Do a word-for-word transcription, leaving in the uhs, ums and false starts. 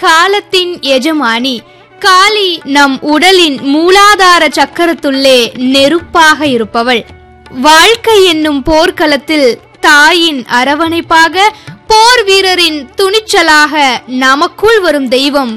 காலத்தின் எஜமானி. காளி நம் உடலின் மூலாதார சக்கரத்துள்ளே நெருப்பாக இருப்பவள். வாழ்க்கை என்னும் போர்க்களத்தில் தாயின் அரவணைப்பாக, போர் வீரரின் துணிச்சலாக நமக்குள் வரும் தெய்வம்